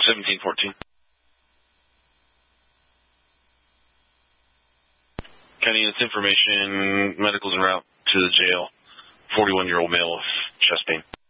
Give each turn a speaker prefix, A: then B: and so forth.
A: 1714. County units information, medicals en route to the jail. 41-year-old male with chest pain.